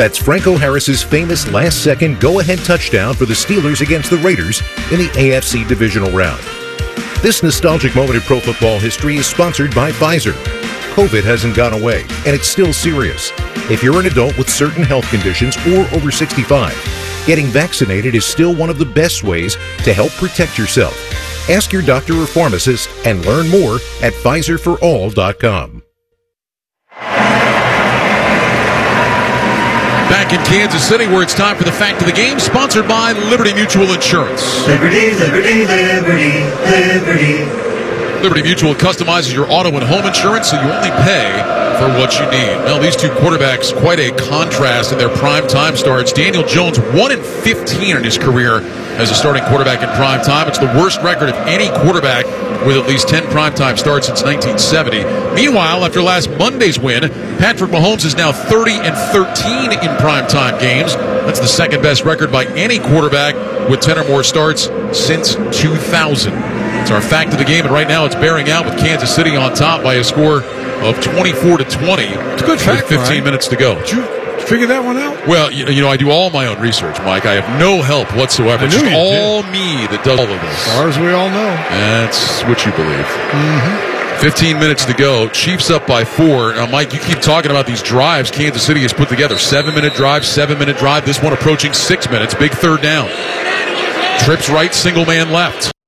That's Franco Harris's famous last-second go-ahead touchdown for the Steelers against the Raiders in the AFC divisional round. This nostalgic moment in pro football history is sponsored by Pfizer. COVID hasn't gone away, and it's still serious. If you're an adult with certain health conditions or over 65, getting vaccinated is still one of the best ways to help protect yourself. Ask your doctor or pharmacist and learn more at PfizerForAll.com. Back in Kansas City, where it's time for the Fact of the Game, sponsored by Liberty Mutual Insurance. Liberty, liberty, liberty, liberty. Liberty Mutual customizes your auto and home insurance so you only pay for what you need. Now, these two quarterbacks, quite a contrast in their prime time starts. Daniel Jones, 1-15 in his career as a starting quarterback in prime time. It's the worst record of any quarterback with at least 10 primetime starts since 1970. Meanwhile, after last Monday's win, Patrick Mahomes is now 30-13 in primetime games. That's the second best record by any quarterback with 10 or more starts since 2000. It's our Fact of the Game, and right now it's bearing out with Kansas City on top by a score of 24-20. It's a good fact, with 15 minutes to go. Did you figure that one out? Well, you know, I do all my own research, Mike. I have no help whatsoever. It's just all me that does all of this. As far as we all know. That's what you believe. 15 minutes to go. Chiefs up by 4. Now, Mike, you keep talking about these drives Kansas City has put together. 7-minute drive, 7-minute drive. This one approaching 6 minutes. Big third down. Trips right, single man left.